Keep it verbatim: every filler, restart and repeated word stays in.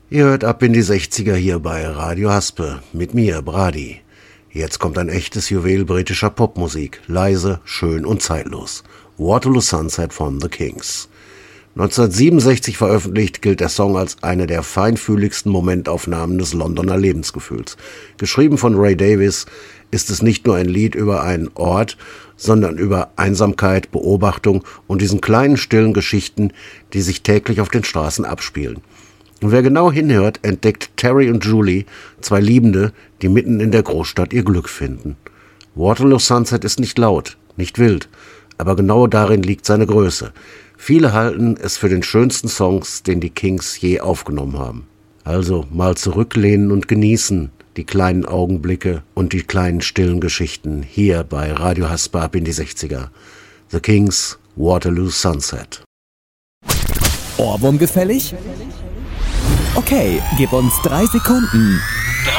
Ihr hört ab in die sechziger hier bei Radio Haspe. Mit mir, Brady. Jetzt kommt ein echtes Juwel britischer Popmusik. Leise, schön und zeitlos. Waterloo Sunset von The Kings. neunzehnhundertsiebenundsechzig veröffentlicht, gilt der Song als eine der feinfühligsten Momentaufnahmen des Londoner Lebensgefühls. Geschrieben von Ray Davies ist es nicht nur ein Lied über einen Ort, sondern über Einsamkeit, Beobachtung und diesen kleinen, stillen Geschichten, die sich täglich auf den Straßen abspielen. Und wer genau hinhört, entdeckt Terry und Julie, zwei Liebende, die mitten in der Großstadt ihr Glück finden. Waterloo Sunset ist nicht laut, nicht wild, aber genau darin liegt seine Größe. Viele halten es für den schönsten Songs, den die Kings je aufgenommen haben. Also mal zurücklehnen und genießen die kleinen Augenblicke und die kleinen stillen Geschichten hier bei Radio Haspe ab in die sechziger. The Kings, Waterloo Sunset. Ohrwurm gefällig? Okay, gib uns drei Sekunden.